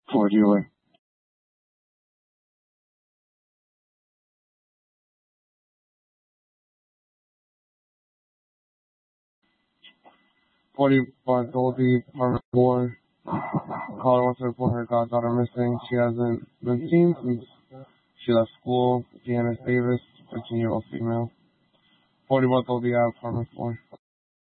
for dealer. 40 Bartholdi, Apartment 4. Caller wants to report her goddaughter missing. She hasn't been seen since she left school. Janice Davis, 15-year-old female. 40 Bartholdi, Apartment 4.